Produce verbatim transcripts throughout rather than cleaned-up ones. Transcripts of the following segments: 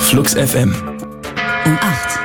Flux F M. Um acht.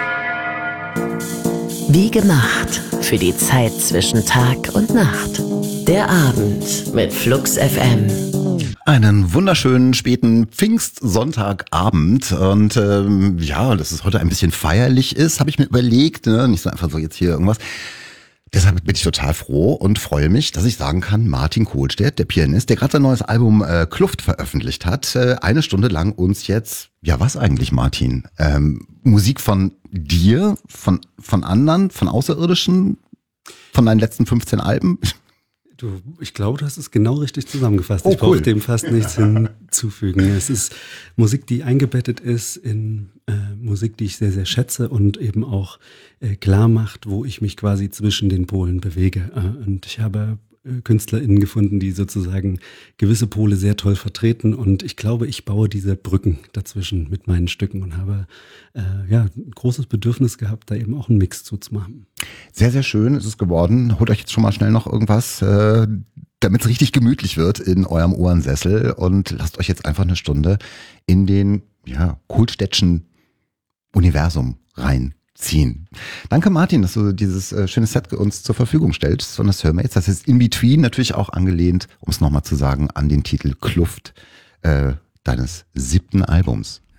Wie gemacht für die Zeit zwischen Tag und Nacht. Der Abend mit Flux F M. Einen wunderschönen späten Pfingstsonntagabend und ähm, ja, dass es heute ein bisschen feierlich ist, habe ich mir überlegt, ne? Nicht so einfach so jetzt hier irgendwas. Deshalb bin ich total froh und freue mich, dass ich sagen kann, Martin Kohlstedt, der Pianist, der gerade sein neues Album äh, Kluft veröffentlicht hat, äh, eine Stunde lang uns jetzt, ja was eigentlich Martin, ähm, Musik von dir, von von anderen, von Außerirdischen, von deinen letzten fünfzehn Alben? Du, ich glaube, du hast es genau richtig zusammengefasst. Oh, ich brauche cool. dem fast nichts hinzufügen. Es ist Musik, die eingebettet ist in äh, Musik, die ich sehr, sehr schätze und eben auch äh, klar macht, wo ich mich quasi zwischen den Polen bewege. Äh, und ich habe äh, KünstlerInnen gefunden, die sozusagen gewisse Pole sehr toll vertreten. Und ich glaube, ich baue diese Brücken dazwischen mit meinen Stücken und habe äh, ja, ein großes Bedürfnis gehabt, da eben auch einen Mix zuzumachen. Sehr, sehr schön ist es geworden. Holt euch jetzt schon mal schnell noch irgendwas, äh, damit es richtig gemütlich wird in eurem Ohrensessel und lasst euch jetzt einfach eine Stunde in den ja, Kohlstedtschen Universum reinziehen. Danke Martin, dass du dieses äh, schöne Set uns zur Verfügung stellst von der Soulmates. Das ist In Between natürlich auch angelehnt, um es nochmal zu sagen, an den Titel Kluft äh, deines siebten Albums.